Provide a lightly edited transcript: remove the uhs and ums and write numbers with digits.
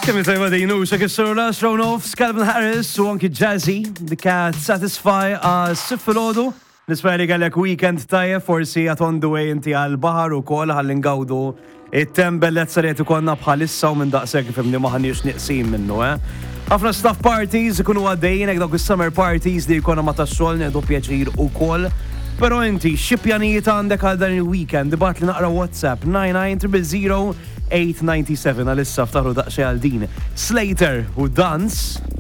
Kemm tajba dinu xa kissura Shronofs, Calvin Harris u anki Jazzy dik Satisfy s-filgħodu. Nispera li għalek weekend tajjeb forsi at on the way inti għal-bahar u kol ħalli ngawdu it-tembellezza li qed ikollna bħalissa u minn daqshekk ifhimni ma ħanniex nieqsin minnu, Ħafna staff parties ikunu għaddejjin hekk dawk is-summer parties li jkollna ma tax-xogħol nieħdu pjaċir ukoll. Però inti xi pjanijiet għandek għal dan il-weekend ibgħat li naqra WhatsApp 9900897 għalissa ftaħru daqsxejn għal din. Slater u Dance.